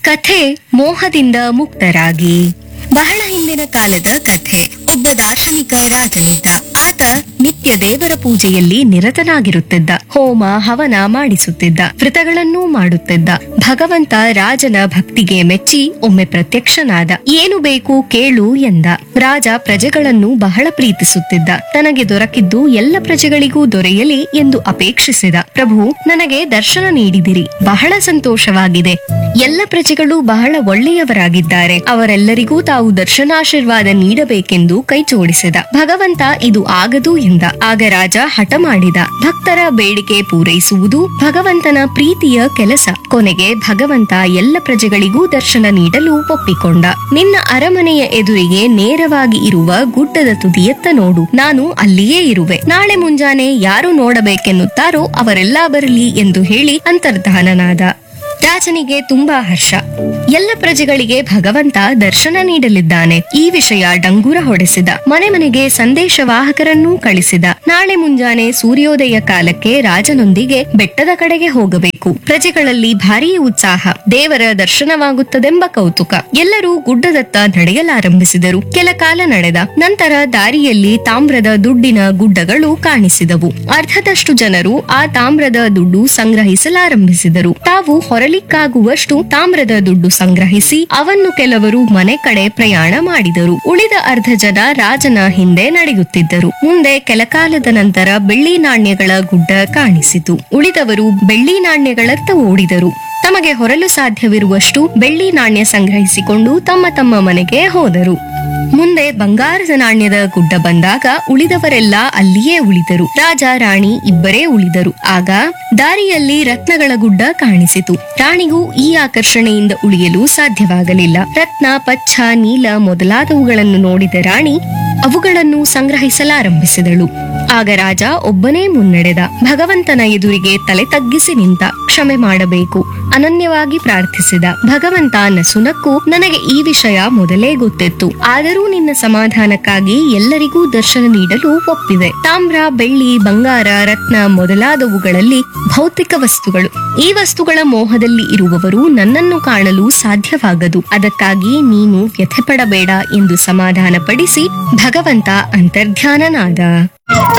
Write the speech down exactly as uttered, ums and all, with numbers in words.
ಕಥೆ ಮೋಹದಿಂದ ಮುಕ್ತರಾಗಿ. ಬಹಳ ಹಿಂದಿನ ಕಾಲದ ಕಥೆ. ಒಬ್ಬ ದಾರ್ಶನಿಕ ರಾಜನಿದ್ದ. ಆತ ನಿತ್ಯ ದೇವರ ಪೂಜೆಯಲ್ಲಿ ನಿರತನಾಗಿರುತ್ತಿದ್ದ. ಹೋಮ ಹವನ ಮಾಡಿಸುತ್ತಿದ್ದ, ವ್ರತಗಳನ್ನೂ ಮಾಡುತ್ತಿದ್ದ. ಭಗವಂತ ರಾಜನ ಭಕ್ತಿಗೆ ಮೆಚ್ಚಿ ಒಮ್ಮೆ ಪ್ರತ್ಯಕ್ಷನಾದ. ಏನು ಬೇಕು ಕೇಳು ಎಂದ. ರಾಜ ಪ್ರಜೆಗಳನ್ನು ಬಹಳ ಪ್ರೀತಿಸುತ್ತಿದ್ದ. ತನಗೆ ದೊರಕಿದ್ದು ಎಲ್ಲ ಪ್ರಜೆಗಳಿಗೂ ದೊರೆಯಲಿ ಎಂದು ಅಪೇಕ್ಷಿಸಿದ. ಪ್ರಭು, ನನಗೆ ದರ್ಶನ ನೀಡಿದಿರಿ, ಬಹಳ ಸಂತೋಷವಾಗಿದೆ. ಎಲ್ಲ ಪ್ರಜೆಗಳು ಬಹಳ ಒಳ್ಳೆಯವರಾಗಿದ್ದಾರೆ. ಅವರೆಲ್ಲರಿಗೂ ತಾವು ದರ್ಶನಾಶೀರ್ವಾದ ನೀಡಬೇಕೆಂದು ಕೈ ಜೋಡಿಸಿದ. ಭಗವಂತ ಇದು ಆಗದು ಎಂದ. ಆಗ ರಾಜ ಹಠ ಮಾಡಿದ. ಭಕ್ತರ ಬೇಡಿಕೆ ಪೂರೈಸುವುದು ಭಗವಂತನ ಪ್ರೀತಿಯ ಕೆಲಸ. ಕೊನೆಗೆ ಭಗವಂತ ಎಲ್ಲ ಪ್ರಜೆಗಳಿಗೂ ದರ್ಶನ ನೀಡಲು ಒಪ್ಪಿಕೊಂಡ. ನಿನ್ನ ಅರಮನೆಯ ಎದುರಿಗೆ ನೇರವಾಗಿ ಇರುವ ಗುಡ್ಡದ ತುದಿಯತ್ತ ನೋಡು, ನಾನು ಅಲ್ಲಿಯೇ ಇರುವೆ. ನಾಳೆ ಮುಂಜಾನೆ ಯಾರು ನೋಡಬೇಕೆನ್ನುತ್ತಾರೋ ಅವರೆಲ್ಲಾ ಬರಲಿ ಎಂದು ಹೇಳಿ ಅಂತರ್ಧಾನನಾದ. ರಾಜನಿಗೆ ತುಂಬಾ ಹರ್ಷ. ಎಲ್ಲ ಪ್ರಜೆಗಳಿಗೆ ಭಗವಂತ ದರ್ಶನ ನೀಡಲಿದ್ದಾನೆ. ಈ ವಿಷಯ ಡಂಗೂರ ಹೊಡೆಸಿದ. ಮನೆ ಮನೆಗೆ ಸಂದೇಶವಾಹಕರನ್ನೂ ಕಳಿಸಿದ. ನಾಳೆ ಮುಂಜಾನೆ ಸೂರ್ಯೋದಯ ಕಾಲಕ್ಕೆ ರಾಜನೊಂದಿಗೆ ಬೆಟ್ಟದ ಕಡೆಗೆ ಹೋಗಬೇಕು. ಪ್ರಜೆಗಳಲ್ಲಿ ಭಾರೀ ಉತ್ಸಾಹ. ದೇವರ ದರ್ಶನವಾಗುತ್ತದೆಂಬ ಕೌತುಕ. ಎಲ್ಲರೂ ಗುಡ್ಡದತ್ತ ನಡೆಯಲಾರಂಭಿಸಿದರು. ಕೆಲ ಕಾಲ ನಡೆದ ನಂತರ ದಾರಿಯಲ್ಲಿ ತಾಮ್ರದ ದುಡ್ಡಿನ ಗುಡ್ಡಗಳು ಕಾಣಿಸಿದವು. ಅರ್ಧದಷ್ಟು ಜನರು ಆ ತಾಮ್ರದ ದುಡ್ಡು ಸಂಗ್ರಹಿಸಲಾರಂಭಿಸಿದರು. ತಾವು ಹೊರಲಿಕ್ಕಾಗುವಷ್ಟು ತಾಮ್ರದ ದುಡ್ಡು ಸಂಗ್ರಹಿಸಿ ಅವನ್ನು ಕೆಲವರು ಮನೆ ಕಡೆ ಪ್ರಯಾಣ ಮಾಡಿದರು. ಉಳಿದ ಅರ್ಧ ಜನ ರಾಜನ ಹಿಂದೆ ನಡೆಯುತ್ತಿದ್ದರು. ಮುಂದೆ ಕೆಲಕಾಲದ ನಂತರ ಬೆಳ್ಳಿ ನಾಣ್ಯಗಳ ಗುಡ್ಡ ಕಾಣಿಸಿತು. ಉಳಿದವರು ಬೆಳ್ಳಿ ನಾಣ್ಯಗಳತ್ತ ಓಡಿದರು. ತಮಗೆ ಹೊರಲು ಸಾಧ್ಯವಿರುವಷ್ಟು ಬೆಳ್ಳಿ ನಾಣ್ಯ ಸಂಗ್ರಹಿಸಿಕೊಂಡು ತಮ್ಮ ತಮ್ಮ ಮನೆಗೆ ಹೋದರು. ಮುಂದೆ ಬಂಗಾರದ ನಾಣ್ಯದ ಗುಡ್ಡ ಬಂದಾಗ ಉಳಿದವರೆಲ್ಲ ಅಲ್ಲಿಯೇ ಉಳಿದರು. ರಾಜ ರಾಣಿ ಇಬ್ಬರೇ ಉಳಿದರು. ಆಗ ದಾರಿಯಲ್ಲಿ ರತ್ನಗಳ ಗುಡ್ಡ ಕಾಣಿಸಿತು. ರಾಣಿಗೂ ಈ ಆಕರ್ಷಣೆಯಿಂದ ಉಳಿಯಲು ಸಾಧ್ಯವಾಗಲಿಲ್ಲ. ರತ್ನ, ಪಚ್ಚ, ನೀಲ ಮೊದಲಾದವುಗಳನ್ನು ನೋಡಿದ ರಾಣಿ ಅವುಗಳನ್ನು ಸಂಗ್ರಹಿಸಲಾರಂಭಿಸಿದಳು. ಆಗ ರಾಜ ಒಬ್ಬನೇ ಮುನ್ನಡೆದ. ಭಗವಂತನ ಎದುರಿಗೆ ತಲೆ ತಗ್ಗಿಸಿ ನಿಂತ. ಕ್ಷಮೆ ಮಾಡಬೇಕು ಅನನ್ಯವಾಗಿ ಪ್ರಾರ್ಥಿಸಿದ. ಭಗವಂತ ನಸುನಕ್ಕು, ನನಗೆ ಈ ವಿಷಯ ಮೊದಲೇ ಗೊತ್ತಿತ್ತು. ಆದರೂ ನಿನ್ನ ಸಮಾಧಾನಕ್ಕಾಗಿ ಎಲ್ಲರಿಗೂ ದರ್ಶನ ನೀಡಲು ಒಪ್ಪಿದೆ. ತಾಮ್ರ, ಬೆಳ್ಳಿ, ಬಂಗಾರ, ರತ್ನ ಮೊದಲಾದವುಗಳಲ್ಲಿ ಭೌತಿಕ ವಸ್ತುಗಳು. ಈ ವಸ್ತುಗಳ ಮೋಹದಲ್ಲಿ ಇರುವವರು ನನ್ನನ್ನು ಕಾಣಲು ಸಾಧ್ಯವಾಗದು. ಅದಕ್ಕಾಗಿ ನೀನು ವ್ಯಥೆ ಪಡಬೇಡ ಎಂದು ಸಮಾಧಾನ ಪಡಿಸಿ ಭಗವಂತ ಅಂತರ್ಧ್ಯಾನನಾದ.